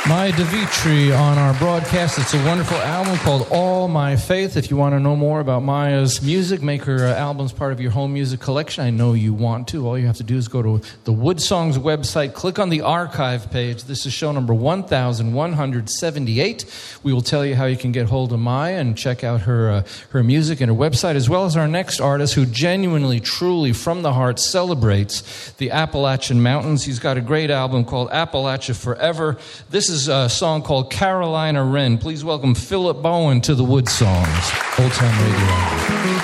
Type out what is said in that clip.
Maya Devitri on our broadcast. It's a wonderful album called All My Faith. If you want to know more about Maya's music, make her albums part of your home music collection. I know you want to. All you have to do is go to the Wood Songs website, click on the archive page. This is show number 1178. We will tell you how you can get hold of Maya and check out her music and her website, as well as our next artist who genuinely, truly, from the heart celebrates the Appalachian Mountains. He's got a great album called Appalachia Forever. This is a song called Carolina Wren. Please welcome Philip Bowen to the Wood Songs, Old Time Radio.